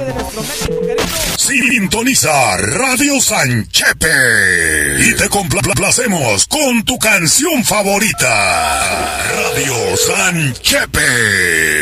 parte de nuestro México querido. Sintoniza Radio Sanchepe y te complacemos con tu canción favorita. Radio Sanchepe.